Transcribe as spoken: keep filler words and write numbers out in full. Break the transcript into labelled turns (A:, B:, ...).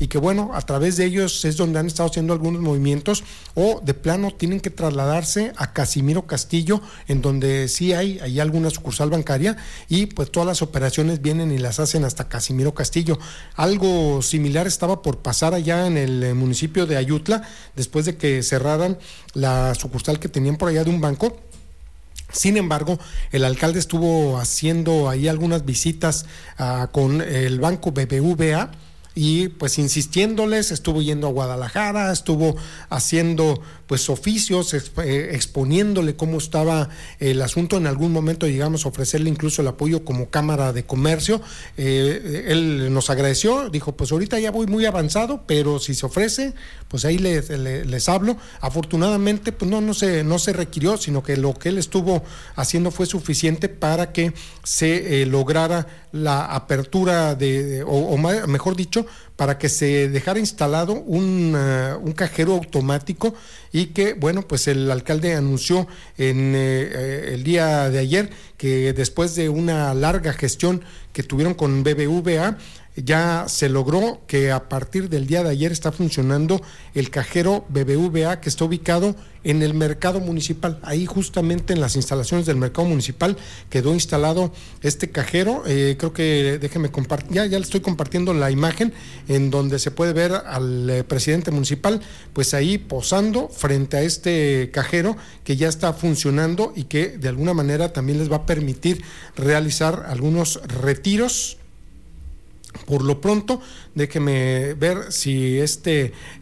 A: y que bueno, a través de ellos es donde han estado haciendo algunos movimientos, o de plano tienen que trasladarse a Casimiro Castillo, en donde sí hay, hay alguna sucursal bancaria, y pues todas las operaciones vienen y las hacen hasta Casimiro Castillo. Algo similar estaba por pasar allá en el municipio de Ayutla, después de que cerraran la sucursal que tenían por allá de un banco. Sin embargo, el alcalde estuvo haciendo ahí algunas visitas uh, con el banco B B V A, y pues insistiéndoles, estuvo yendo a Guadalajara, estuvo haciendo pues oficios, exp- eh, exponiéndole cómo estaba el asunto. En algún momento llegamos a ofrecerle incluso el apoyo como Cámara de Comercio. Eh, él nos agradeció, dijo pues ahorita ya voy muy avanzado, pero si se ofrece, pues ahí les, les, les hablo. Afortunadamente pues no, no se, no se requirió, sino que lo que él estuvo haciendo fue suficiente para que se eh, lograra la apertura de, de o, o mejor dicho, para que se dejara instalado un, uh, un cajero automático, y que bueno, pues el alcalde anunció en eh, el día de ayer que después de una larga gestión que tuvieron con B B V A, ya se logró que a partir del día de ayer está funcionando el cajero B B V A, que está ubicado en el mercado municipal. Ahí justamente en las instalaciones del mercado municipal quedó instalado este cajero. Eh, creo que déjeme compartir, ya, ya le estoy compartiendo la imagen en donde se puede ver al eh, presidente municipal pues ahí posando frente a este cajero que ya está funcionando y que de alguna manera también les va a permitir realizar algunos retiros. Por lo pronto, déjeme ver si este